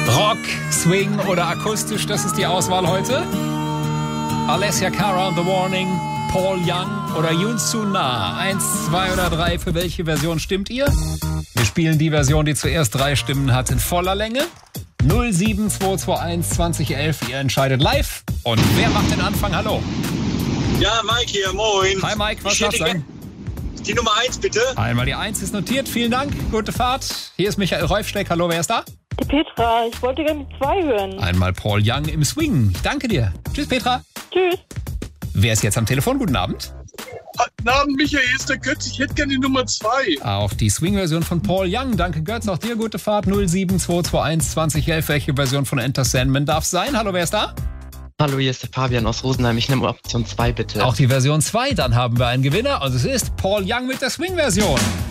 Rock, Swing oder akustisch, das ist die Auswahl heute. Alessia Cara on The Warning, Paul Young oder Yoon Soo-na. 1, 2 oder 3, für welche Version stimmt ihr? Wir spielen die Version, die zuerst 3 Stimmen hat, in voller Länge. 07221 2011, ihr entscheidet live. Und wer macht den Anfang? Hallo. Ja, Mike hier, moin. Hi Mike, was darf's sein? Die Nummer 1 bitte. Einmal die 1 ist notiert, vielen Dank, gute Fahrt. Hier ist Michael Reufsteck, hallo, wer ist da? Die Petra, ich wollte gerne die 2 hören. Einmal Paul Young im Swing, danke dir. Tschüss Petra. Tschüss. Wer ist jetzt am Telefon? Guten Abend. Guten Abend, Michael, hier ist der Götz. Ich hätte gerne die Nummer 2. Auf die Swing-Version von Paul Young. Danke Götz, auch dir gute Fahrt. 07221 2011. Welche Version von Enter Sandman darf es sein? Hallo, wer ist da? Hallo, hier ist der Fabian aus Rosenheim. Ich nehme Option 2, bitte. Auch die Version 2, dann haben wir einen Gewinner. Und es ist Paul Young mit der Swing-Version.